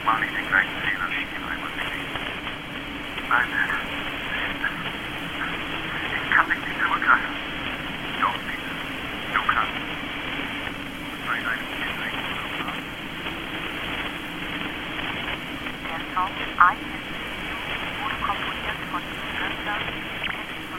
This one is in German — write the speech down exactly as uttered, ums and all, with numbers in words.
Mach nicht den gleichen Fehler wie in einmal. Nein,